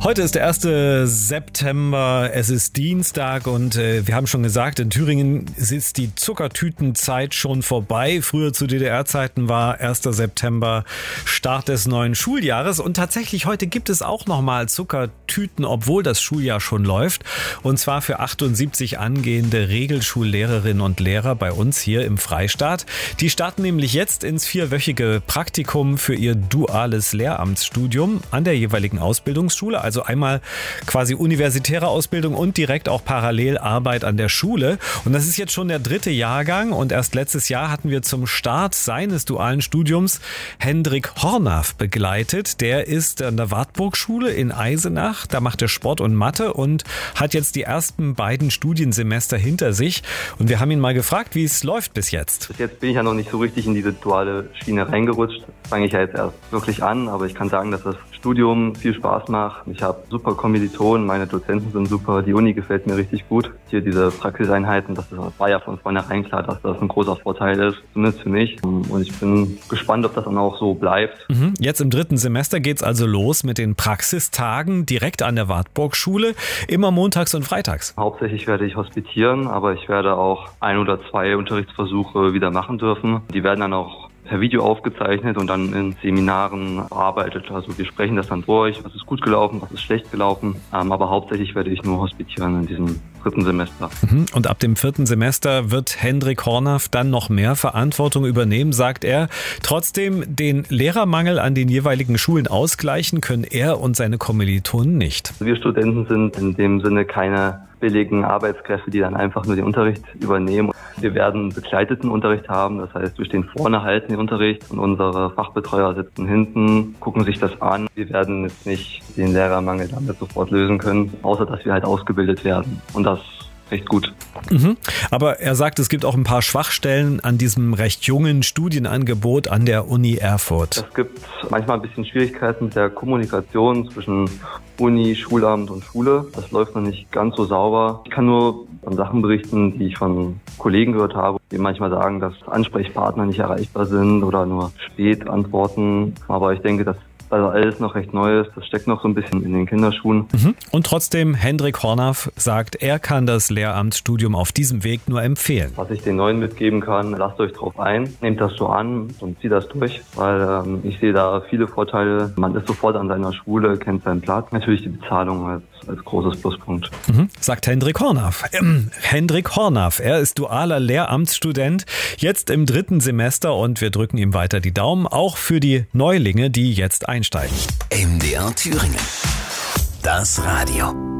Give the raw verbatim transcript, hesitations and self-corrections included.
Heute ist der erste September, es ist Dienstag und äh, wir haben schon gesagt, in Thüringen ist die Zuckertütenzeit schon vorbei. Früher zu D D R-Zeiten war erster September Start des neuen Schuljahres und tatsächlich heute gibt es auch nochmal Zuckertüten, obwohl das Schuljahr schon läuft. Und zwar für achtundsiebzig angehende Regelschullehrerinnen und Lehrer bei uns hier im Freistaat. Die starten nämlich jetzt ins vierwöchige Praktikum für ihr duales Lehramtsstudium an der jeweiligen Ausbildungsschule. Also einmal quasi universitäre Ausbildung und direkt auch parallel Arbeit an der Schule. Und das ist jetzt schon der dritte Jahrgang und erst letztes Jahr hatten wir zum Start seines dualen Studiums Hendrik Hornath begleitet. Der ist an der Wartburg-Schule in Eisenach. Da macht er Sport und Mathe und hat jetzt die ersten beiden Studiensemester hinter sich. Und wir haben ihn mal gefragt, wie es läuft bis jetzt. Bis jetzt bin ich ja noch nicht so richtig in diese duale Schiene reingerutscht. Fange ich ja jetzt erst wirklich an, aber ich kann sagen, dass das Studium viel Spaß macht. Ich habe super Kommilitonen, meine Dozenten sind super, die Uni gefällt mir richtig gut. Hier diese Praxiseinheiten, das war ja von vornherein klar, dass das ein großer Vorteil ist, zumindest für mich. Und ich bin gespannt, ob das dann auch so bleibt. Jetzt im dritten Semester geht's also los mit den Praxistagen direkt an der Wartburg-Schule, immer montags und freitags. Hauptsächlich werde ich hospitieren, aber ich werde auch ein oder zwei Unterrichtsversuche wieder machen dürfen. Die werden dann auch per Video aufgezeichnet und dann in Seminaren bearbeitet. Also wir sprechen das dann durch, was ist gut gelaufen, was ist schlecht gelaufen. Ähm, aber hauptsächlich werde ich nur hospitieren in diesem dritten Semester. Und ab dem vierten Semester wird Hendrik Hornath dann noch mehr Verantwortung übernehmen, sagt er. Trotzdem den Lehrermangel an den jeweiligen Schulen ausgleichen können er und seine Kommilitonen nicht. Wir Studenten sind in dem Sinne keine billigen Arbeitskräfte, die dann einfach nur den Unterricht übernehmen. Wir werden begleiteten Unterricht haben, das heißt, wir stehen vorne, halten den Unterricht und unsere Fachbetreuer sitzen hinten, gucken sich das an. Wir werden jetzt nicht den Lehrermangel damit sofort lösen können, außer dass wir halt ausgebildet werden und das recht gut. Mhm. Aber er sagt, es gibt auch ein paar Schwachstellen an diesem recht jungen Studienangebot an der Uni Erfurt. Es gibt manchmal ein bisschen Schwierigkeiten mit der Kommunikation zwischen Uni, Schulamt und Schule. Das läuft noch nicht ganz so sauber. Ich kann nur von Sachen berichten, die ich von Kollegen gehört habe, die manchmal sagen, dass Ansprechpartner nicht erreichbar sind oder nur spät antworten. Aber ich denke, dass also alles noch recht neu ist, das steckt noch so ein bisschen in den Kinderschuhen. Und trotzdem, Hendrik Hornath sagt, er kann das Lehramtsstudium auf diesem Weg nur empfehlen. Was ich den Neuen mitgeben kann, lasst euch drauf ein, nehmt das so an und zieht das durch, weil ähm, ich sehe da viele Vorteile. Man ist sofort an seiner Schule, kennt seinen Platz. Natürlich die Bezahlung als, als großes Pluspunkt. Mhm, sagt Hendrik Hornath. Ähm, Hendrik Hornath, er ist dualer Lehramtsstudent, jetzt im dritten Semester und wir drücken ihm weiter die Daumen, auch für die Neulinge, die jetzt einsteigen. M D R Thüringen. Das Radio.